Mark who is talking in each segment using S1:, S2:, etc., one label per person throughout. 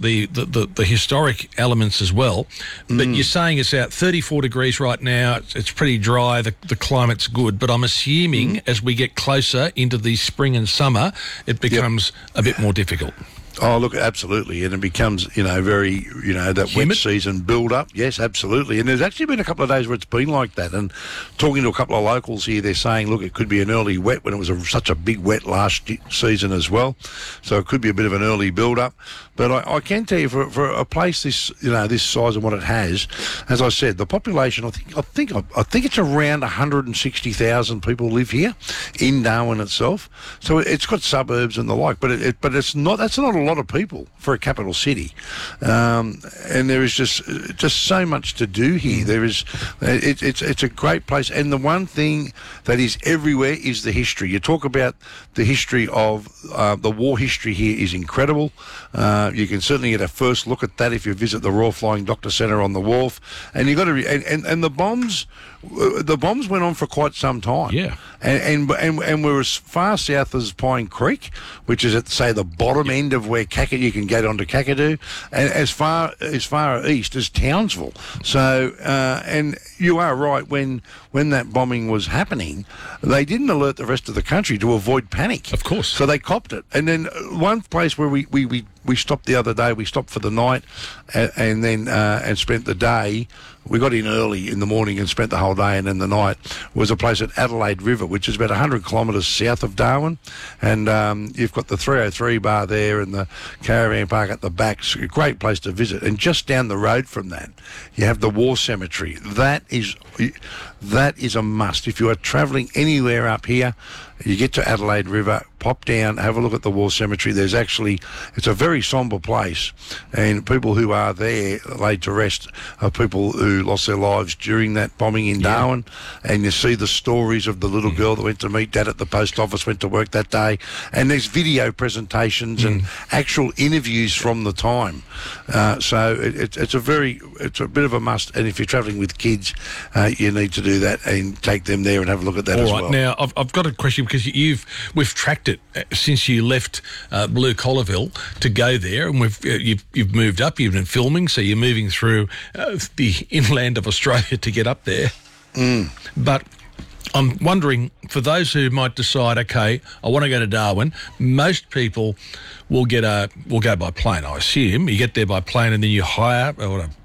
S1: the historic elements as well. But you're saying it's out 34 degrees right now. It's pretty dry. The climate's good. But I'm assuming as we get closer into the spring and summer, it becomes a bit more difficult.
S2: Oh, look, absolutely. And it becomes, very, that
S1: Humid?
S2: wet season build-up. Yes, absolutely. And there's actually been a couple of days where it's been like that. And talking to a couple of locals here, they're saying, look, it could be an early wet when it was such a big wet last season as well. So it could be a bit of an early build-up. But I can tell you, for a place this size and what it has, as I said, the population, I think it's around 160,000 people live here in Darwin itself. So it's got suburbs and the like, but that's not a lot of people for a capital city, and there is just so much to do here. There is, it's a great place, and the one thing that is everywhere is the history. You talk about the history of the war history here is incredible. You can certainly get a first look at that if you visit the Royal Flying Doctor Centre on the wharf, and you got to and the bombs went on for quite some time.
S1: Yeah,
S2: and we're as far south as Pine Creek, which is at, say, the bottom end of where you can get onto Kakadu, and as far east as Townsville. So, and you are right, when that bombing was happening, they didn't alert the rest of the country to avoid panic.
S1: Of course.
S2: So they copped it. And then one place where we stopped the other day, we stopped for the night and then spent the day. We got in early in the morning and spent the whole day and then the night. Was a place at Adelaide River, which is about 100 kilometres south of Darwin. And you've got the 303 bar there and the caravan park at the back. It's a great place to visit. And just down the road from that, you have the War Cemetery. That is a must. If you are travelling anywhere up here, you get to Adelaide River, pop down, have a look at the War Cemetery. It's a very sombre place, and people who are there laid to rest are people who lost their lives during that bombing in Darwin, and you see the stories of the little girl that went to meet Dad at the post office, went to work that day, and there's video presentations and actual interviews from the time. So it's a bit of a must, and if you're travelling with kids, you need to do that and take them there and have a look at that as well.
S1: All right, now I've got a question because we've tracked it since you left Blue Collarville to go there, and you've moved up. You've been filming, so you're moving through the inland of Australia to get up there. But I'm wondering, for those who might decide, okay, I want to go to Darwin, most people will go by plane, I assume. You get there by plane and then you hire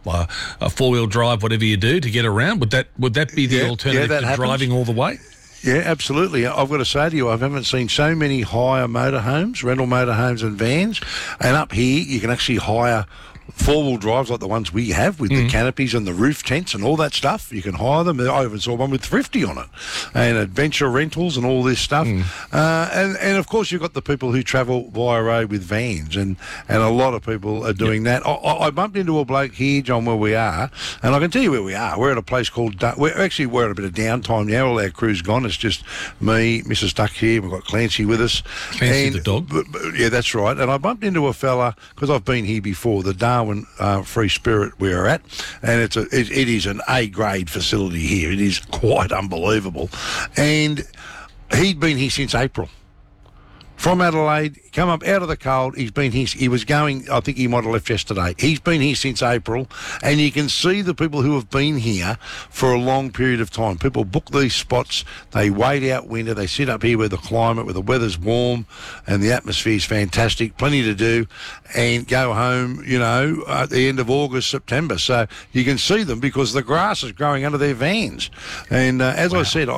S1: a four-wheel drive, whatever you do, to get around. Would that be the alternative to driving all the way?
S2: Yeah, absolutely. I've got to say to you, I haven't seen so many hire motorhomes, rental motorhomes and vans. And up here, you can actually hire four-wheel drives like the ones we have with the canopies and the roof tents and all that stuff. You can hire them. I even saw one with Thrifty on it, and adventure rentals and all this stuff. And of course, you've got the people who travel via road with vans, and a lot of people are doing that. I bumped into a bloke here, John, where we are, and I can tell you where we are. We're at a place called we're at a bit of downtime now. All our crew's gone. It's just me, Mrs. Duck here. We've got Clancy with us.
S1: Clancy the dog.
S2: Yeah, that's right. And I bumped into a fella, because I've been here before, the Darwin Free Spirit we're at, and it is an A-grade facility here. It is quite unbelievable. And he'd been here since April. From Adelaide, come up out of the cold. He's been here. He was going, I think he might have left yesterday. He's been here since April, and you can see the people who have been here for a long period of time. People book these spots. They wait out winter. They sit up here where the weather's warm and the atmosphere's fantastic. Plenty to do, and go home, at the end of August, September. So you can see them because the grass is growing under their vans. And as I said,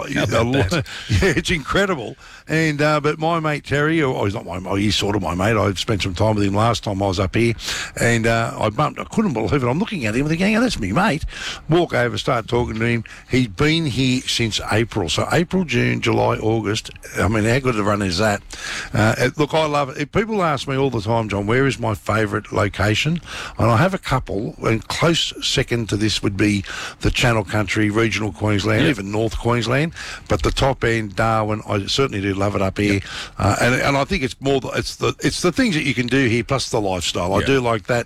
S2: it's incredible. And but my mate Terry, he's not my mate, he's sort of my mate. I spent some time with him last time I was up here, and I couldn't believe it. I'm looking at him thinking, that's me mate. Walk over, start talking to him. He's been here since April. So April, June, July, August. I mean, how good a run is that? Look, I love it. If people ask me all the time, John, where is my favourite location? And I have a couple, and close second to this would be the Channel Country, regional Queensland, even North Queensland. But the top end, Darwin, I certainly do love it up here. And I think it's the things that you can do here plus the lifestyle. I do like that.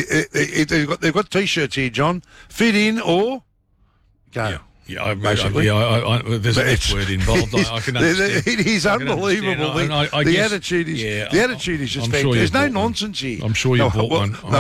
S2: They've got T-shirts here, John. Fit in or go.
S1: Yeah, there's an F word involved. I can understand.
S2: It is unbelievable. The attitude is just fantastic. There's no nonsense here.
S1: I'm sure you bought one.